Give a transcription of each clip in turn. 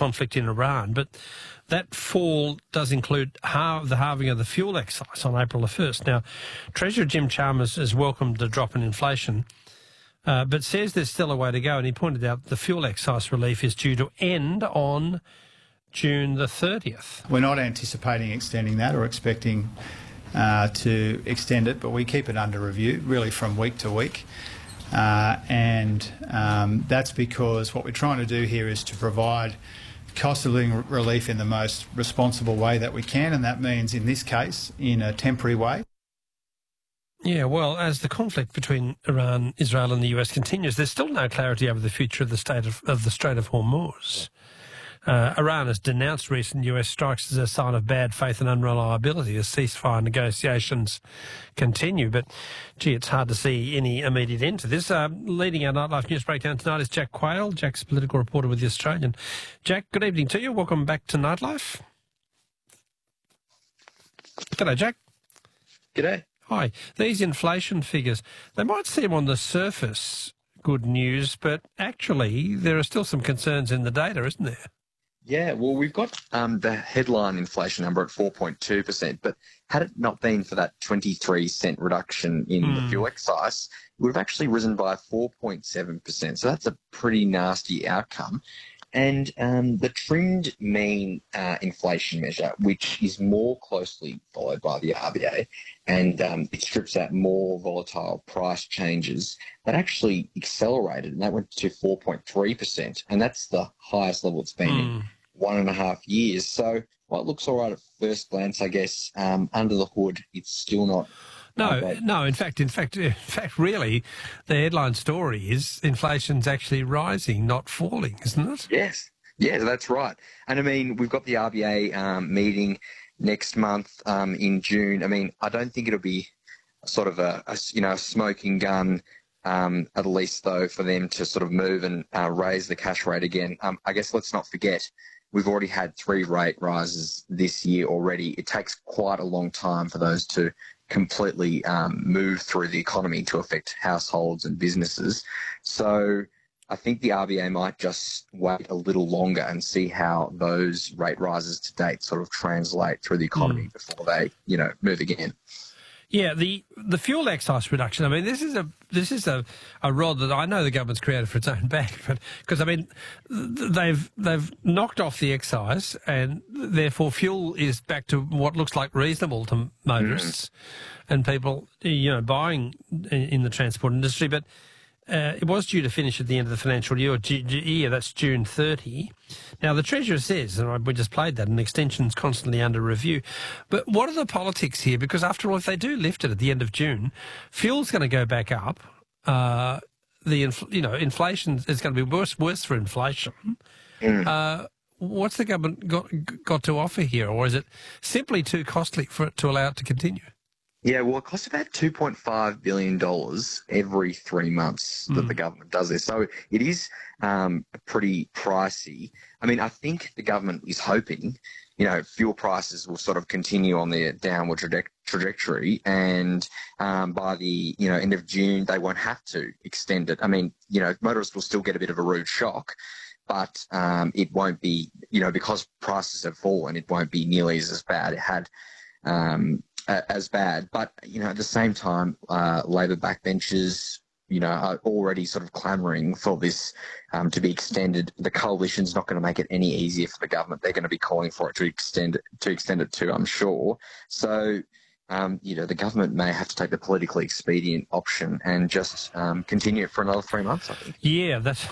conflict in Iran, but that fall does include the halving of the fuel excise on April the 1st. Now, Treasurer Jim Chalmers has welcomed the drop in inflation, but says there's still a way to go, and he pointed out the fuel excise relief is due to end on June the 30th. We're not anticipating extending that or expecting to extend it, but we keep it under review, really from week to week. And that's because what we're trying to do here is to provide cost of living relief in the most responsible way that we can, and that means, in this case, in a temporary way. Yeah, well, as the conflict between Iran, Israel and the US continues, there's still no clarity over the future of the Strait of Hormuz. Iran has denounced recent US strikes as a sign of bad faith and unreliability as ceasefire negotiations continue. But, gee, it's hard to see any immediate end to this. Leading our Nightlife News Breakdown tonight is Jack Quayle. Jack's political reporter with The Australian. Jack, good evening to you. Welcome back to Nightlife. G'day, Jack. G'day. Hi. These inflation figures, they might seem on the surface good news, but actually there are still some concerns in the data, isn't there? Yeah, well, we've got the headline inflation number at 4.2%, but had it not been for that 23-cent reduction in the fuel excise, it would have actually risen by 4.7%. So that's a pretty nasty outcome. And the trimmed mean inflation measure, which is more closely followed by the RBA, and it strips out more volatile price changes, that actually accelerated, and that went to 4.3%, and that's the highest level it's been in 1.5 years. So while it looks all right at first glance, I guess, under the hood, it's still not. No. In fact, really, the headline story is inflation's actually rising, not falling, isn't it? Yes. Yeah, that's right. And I mean, we've got the RBA meeting next month in June. I mean, I don't think it'll be sort of a smoking gun, at least though, for them to sort of move and raise the cash rate again. I guess let's not forget, we've already had 3 rate rises this year already. It takes quite a long time for those to completely move through the economy to affect households and businesses. So I think the RBA might just wait a little longer and see how those rate rises to date sort of translate through the economy before they, move again. Yeah, the fuel excise reduction. I mean, this is a rod that I know the government's created for its own back, but because I mean, they've knocked off the excise, and therefore fuel is back to what looks like reasonable to motorists and people, buying in the transport industry. But it was due to finish at the end of the financial year. That's June 30. Now, the Treasurer says, and we just played that, an extension's constantly under review. But what are the politics here? Because after all, if they do lift it at the end of June, fuel's going to go back up. Inflation is going to be worse for inflation. What's the government got to offer here? Or is it simply too costly for it to allow it to continue? Yeah, well, it costs about $2.5 billion every 3 months that the government does this. So it is pretty pricey. I mean, I think the government is hoping, fuel prices will sort of continue on their downward trajectory, and by the, end of June, they won't have to extend it. I mean, motorists will still get a bit of a rude shock, but it won't be, because prices have fallen, it won't be nearly as bad. It had as bad. But, at the same time, Labor backbenchers, are already sort of clamouring for this to be extended. The coalition's not going to make it any easier for the government. They're going to be calling for it to extend it to, I'm sure. So, the government may have to take the politically expedient option and just continue it for another 3 months, I think. Yeah, that's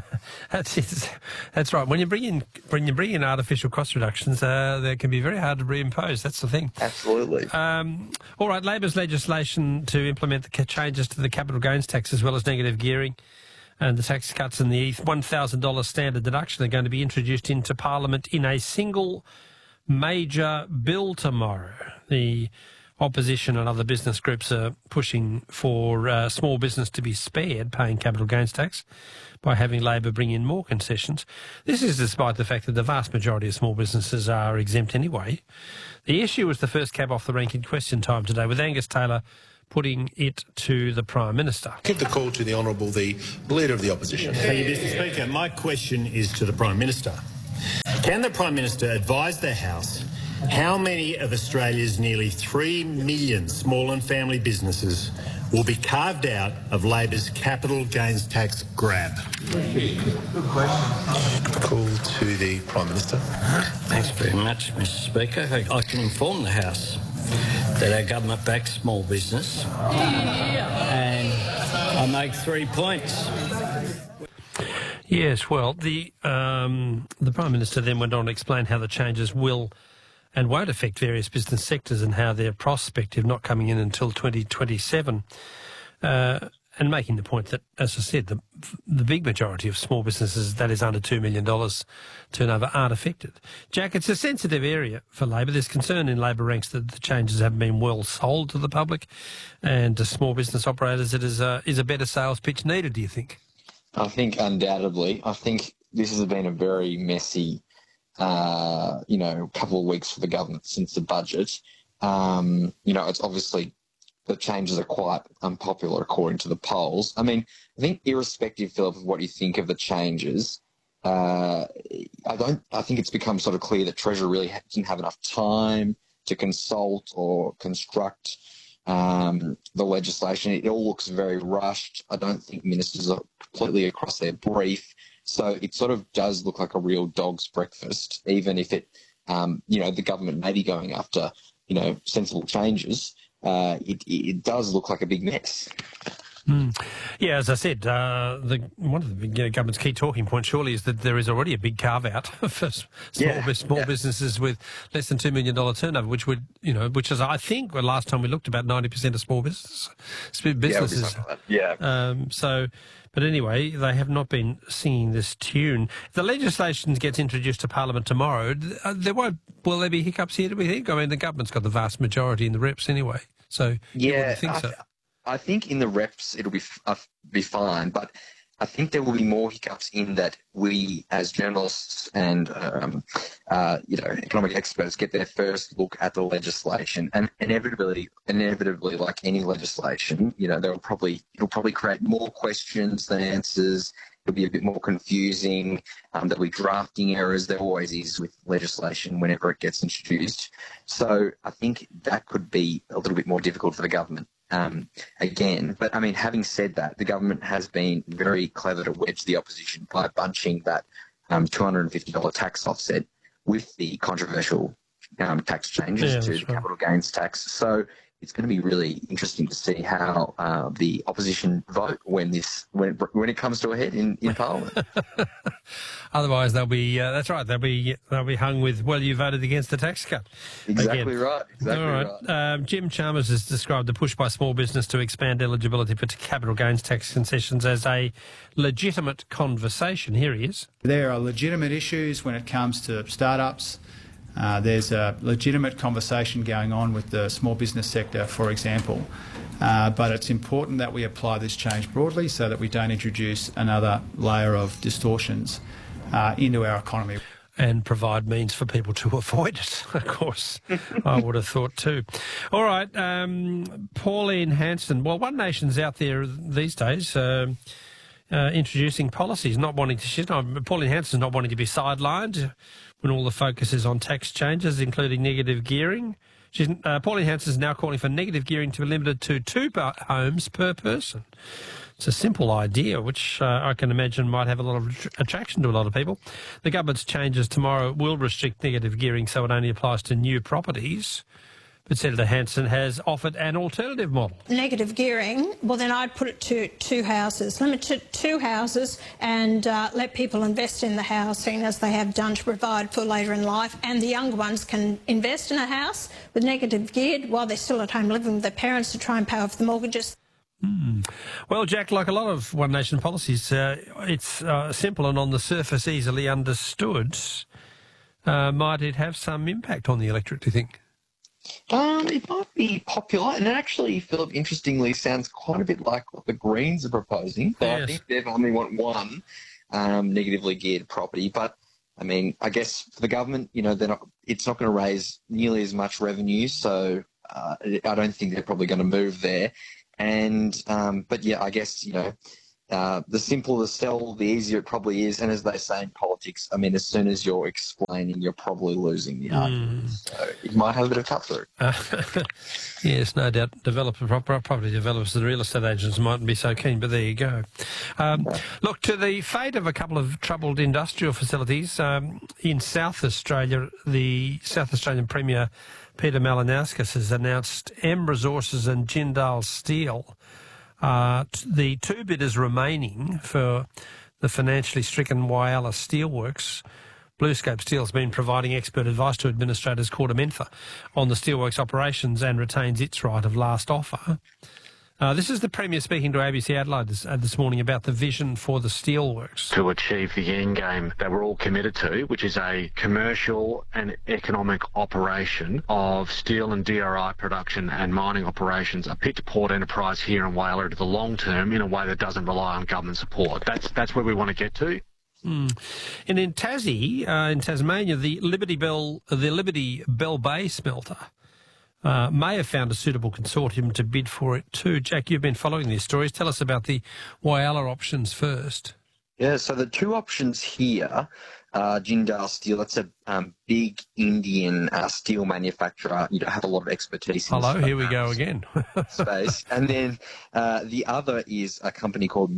right. When you bring in artificial cost reductions, they can be very hard to reimpose. That's the thing. Absolutely. All right, Labor's legislation to implement the changes to the capital gains tax as well as negative gearing and the tax cuts and the $1,000 standard deduction are going to be introduced into Parliament in a single major bill tomorrow. The opposition and other business groups are pushing for small business to be spared paying capital gains tax by having Labor bring in more concessions. This is despite the fact that the vast majority of small businesses are exempt anyway. The issue was the first cab off the rank in Question Time today, with Angus Taylor putting it to the Prime Minister. Keep the call to the Honourable, the Leader of the Opposition. Thank you, Mr Speaker. My question is to the Prime Minister. Can the Prime Minister advise the House how many of Australia's nearly 3 million small and family businesses will be carved out of Labor's capital gains tax grab? Call to the Prime Minister. Thanks very much, Mr Speaker. I can inform the House that our government backs small business, and I make 3 points. Yes, well, the Prime Minister then went on to explain how the changes will and won't affect various business sectors and how they're prospective, not coming in until 2027, and making the point that, as I said, the big majority of small businesses, that is under $2 million turnover, aren't affected. Jack, it's a sensitive area for Labor. There's concern in Labor ranks that the changes haven't been well sold to the public and to small business operators. It is a better sales pitch needed, do you think? I think undoubtedly. I think this has been a very messy couple of weeks for the government since the budget. It's obviously the changes are quite unpopular according to the polls. I mean, I think irrespective, Philip, of what you think of the changes, I think it's become sort of clear that Treasury really didn't have enough time to consult or construct the legislation. It all looks very rushed. I don't think ministers are completely across their brief. So it sort of does look like a real dog's breakfast, even if it, the government may be going after, sensible changes. It does look like a big mess. Yeah, as I said, one of the government's key talking points surely is that there is already a big carve-out for small businesses with less than $2 million turnover, which is, I think, the last time we looked, about 90% of small businesses. But anyway, they have not been singing this tune. If the legislation gets introduced to Parliament tomorrow, will there be hiccups here, do we think? I mean, the government's got the vast majority in the reps anyway, so you wouldn't think so. I think in the reps it'll be fine, but I think there will be more hiccups in that we, as journalists and economic experts, get their first look at the legislation, and inevitably, like any legislation, it'll probably create more questions than answers. It'll be a bit more confusing. There'll be drafting errors. There always is with legislation whenever it gets introduced. So I think that could be a little bit more difficult for the government. But I mean, having said that, the government has been very clever to wedge the opposition by bunching that $250 tax offset with the controversial tax changes to the capital gains tax. So it's going to be really interesting to see how the opposition vote when it comes to a head in Parliament. Otherwise, they'll be that's right. They'll be hung with, well, you voted against the tax cut. Exactly right. Right. Jim Chalmers has described the push by small business to expand eligibility for capital gains tax concessions as a legitimate conversation. Here he is. There are legitimate issues when it comes to startups. There's a legitimate conversation going on with the small business sector, for example. But it's important that we apply this change broadly so that we don't introduce another layer of distortions into our economy. And provide means for people to avoid it, of course, I would have thought too. All right, Pauline Hanson. Well, One Nation's out there these days introducing policies, not wanting to... Pauline Hanson's not wanting to be sidelined when all the focus is on tax changes, including negative gearing. Pauline Hanson is now calling for negative gearing to be limited to 2 homes per person. It's a simple idea, which I can imagine might have a lot of attraction to a lot of people. The government's changes tomorrow will restrict negative gearing so it only applies to new properties. But Senator Hanson has offered an alternative model. Negative gearing, well, then I'd put it to 2 houses. Limit it to 2 houses and let people invest in the housing as they have done to provide for later in life. And the younger ones can invest in a house with negative geared while they're still at home living with their parents to try and pay off the mortgages. Well, Jack, like a lot of One Nation policies, it's simple and on the surface easily understood. Might it have some impact on the electorate, do you think? It might be popular, and it actually, Philip, interestingly, sounds quite a bit like what the Greens are proposing. So yes. I think they only want one negatively geared property, but I mean, I guess for the government, it's not going to raise nearly as much revenue, so I don't think they're probably going to move there. And but yeah, I guess the simpler the sell, the easier it probably is. And as they say in politics, I mean, as soon as you're explaining, you're probably losing the argument. So it might have a bit of cut through. Yes, no doubt. Property developers and real estate agents mightn't be so keen, but there you go. Look, to the fate of a couple of troubled industrial facilities in South Australia, the South Australian Premier Peter Malinauskas has announced M Resources and Jindal Steel, the two bidders remaining for the financially stricken Whyalla Steelworks. BlueScope Steel has been providing expert advice to administrators KordaMentha on the steelworks operations and retains its right of last offer. This is the Premier speaking to ABC Adelaide this morning about the vision for the steelworks. To achieve the end game that we're all committed to, which is a commercial and economic operation of steel and DRI production and mining operations, a pit-to-port enterprise here in Whyalla to the long term in a way that doesn't rely on government support. That's where we want to get to. And in Tassie, in Tasmania, the Liberty Bell Bay smelter may have found a suitable consortium to bid for it too. Jack, you've been following these stories. Tell us about the Whyalla options first. Yeah, so the two options here, Jindal Steel, that's a big Indian steel manufacturer. You don't have a lot of expertise in Hello, here we go again. space. And then the other is a company called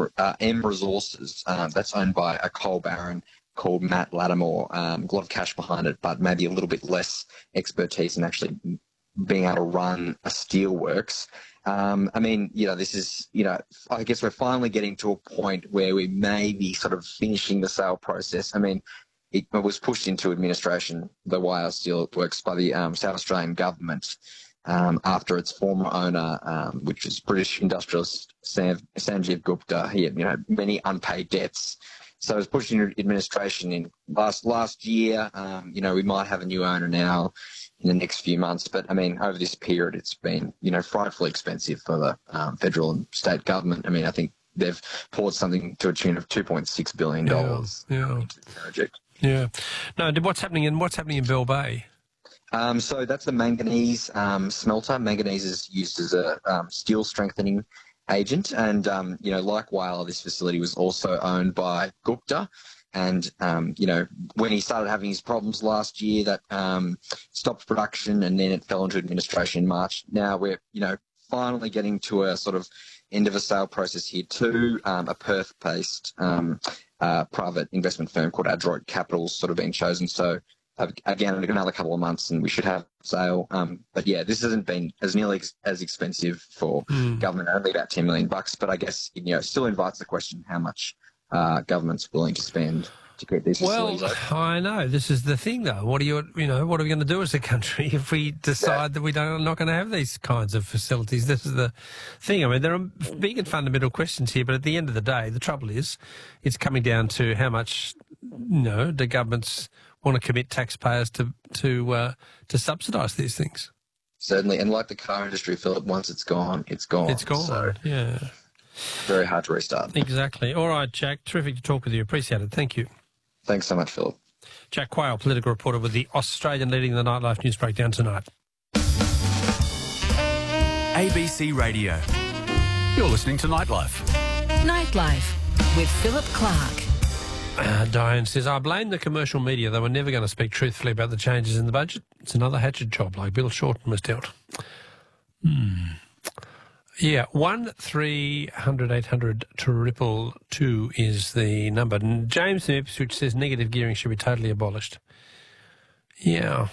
M Resources. That's owned by a coal baron called Matt Lattimore. A lot of cash behind it, but maybe a little bit less expertise in actually being able to run a steelworks. I mean, this is, I guess we're finally getting to a point where we may be sort of finishing the sale process. I mean, it was pushed into administration, the Whyalla Steelworks, by the South Australian government after its former owner, which was British industrialist Sanjeev Gupta. He had, many unpaid debts. So it was pushed into administration in last year. We might have a new owner now in the next few months. But, I mean, over this period, it's been, frightfully expensive for the federal and state government. I mean, I think they've poured something to a tune of $2.6 billion into the project. Yeah. No, what's happening in Bell Bay? So that's the manganese smelter. Manganese is used as a steel strengthening agent. And, like Whyalla, this facility was also owned by Gupta. And, when he started having his problems last year, that stopped production, and then it fell into administration in March. Now we're, finally getting to a sort of end of a sale process here too. A Perth-based private investment firm called Adroit Capital sort of being chosen. So, again, another couple of months and we should have a sale. But, yeah, this hasn't been as nearly as expensive for government, only about $10 million. But I guess, still invites the question how much government's willing to spend to keep these facilities open. I know. This is the thing, though. What are we going to do as a country if we decide that we're not going to have these kinds of facilities? This is the thing. I mean, there are big and fundamental questions here, but at the end of the day, the trouble is it's coming down to how much, the governments want to commit taxpayers to subsidise these things. Certainly. And like the car industry, Philip, once it's gone, it's gone. It's gone, so yeah. Very hard to restart. Exactly. All right, Jack. Terrific to talk with you. Appreciate it. Thank you. Thanks so much, Philip. Jack Quayle, political reporter with the Australian leading the Nightlife News Breakdown tonight. ABC Radio. You're listening to Nightlife. Nightlife with Philip Clark. Diane says, I blame the commercial media. They were never going to speak truthfully about the changes in the budget. It's another hatchet job like Bill Shorten was dealt. Yeah, 1300 800 222 is the number. James from Ipswich says negative gearing should be totally abolished. Yeah.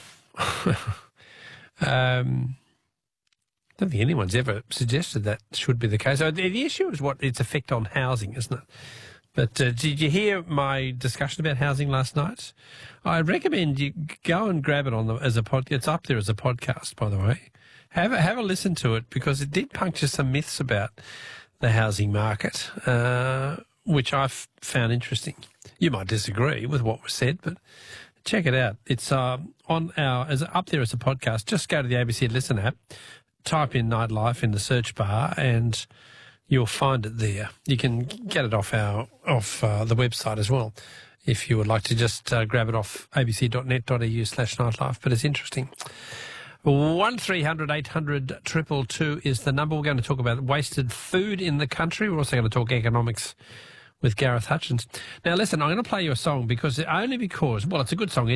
Don't think anyone's ever suggested that should be the case. So the issue is what its effect on housing, isn't it? But did you hear my discussion about housing last night? I recommend you go and grab it as a podcast. It's up there as a podcast, by the way. Have a listen to it, because it did puncture some myths about the housing market, which I've found interesting. You might disagree with what was said, but check it out. It's up there as a podcast. Just go to the ABC Listen app, type in Nightlife in the search bar, and you'll find it there. You can get it off the website as well, if you would like to just grab it off abc.net.au/nightlife. But it's interesting. 1300 800 222 is the number. We're going to talk about wasted food in the country. We're also going to talk economics with Gareth Hutchins. Now, listen, I'm going to play you a song because, well, it's a good song.